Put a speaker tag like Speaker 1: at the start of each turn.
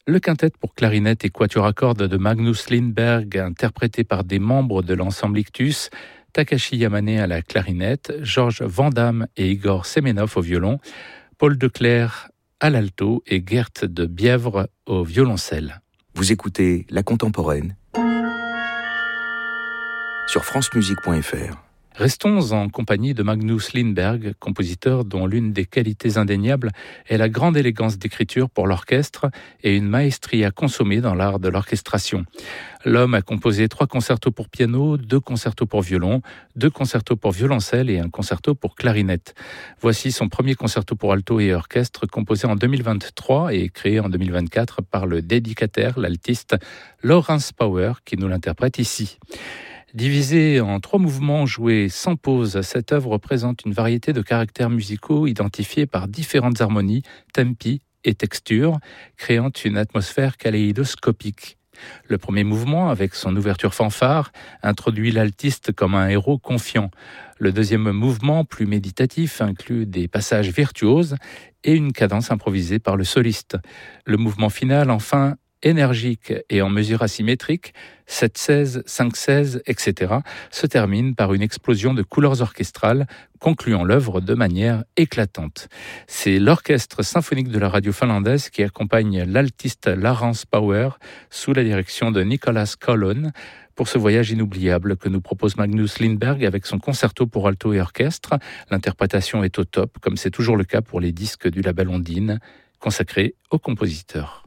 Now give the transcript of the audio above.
Speaker 1: Le quintet pour clarinette et quatuor à cordes de Magnus Lindberg, interprété par des membres de l'ensemble Ictus, Takashi Yamane à la clarinette, Georges Vandamme et Igor Semenov au violon, Paul Declercq à l'alto et Gert de Bièvre au violoncelle.
Speaker 2: Vous écoutez La Contemporaine sur francemusique.fr.
Speaker 1: Restons en compagnie de Magnus Lindberg, compositeur dont l'une des qualités indéniables est la grande élégance d'écriture pour l'orchestre et une maestria consommée dans l'art de l'orchestration. L'homme a composé 3 concertos pour piano, 2 concertos pour violon, 2 concertos pour violoncelle et un concerto pour clarinette. Voici son premier concerto pour alto et orchestre composé en 2023 et créé en 2024 par le dédicataire, l'altiste Lawrence Power, qui nous l'interprète ici. Divisée en 3 mouvements joués sans pause, cette œuvre présente une variété de caractères musicaux identifiés par différentes harmonies, tempi et textures, créant une atmosphère kaléidoscopique. Le premier mouvement, avec son ouverture fanfare, introduit l'altiste comme un héros confiant. Le deuxième mouvement, plus méditatif, inclut des passages virtuoses et une cadence improvisée par le soliste. Le mouvement final, enfin, énergique et en mesure asymétrique, 7/16, 5/16, etc., se termine par une explosion de couleurs orchestrales, concluant l'œuvre de manière éclatante. C'est l'orchestre symphonique de la radio finlandaise qui accompagne l'altiste Lawrence Power sous la direction de Nicholas Collon pour ce voyage inoubliable que nous propose Magnus Lindberg avec son concerto pour alto et orchestre. L'interprétation est au top, comme c'est toujours le cas pour les disques du label Ondine, consacrés au compositeur.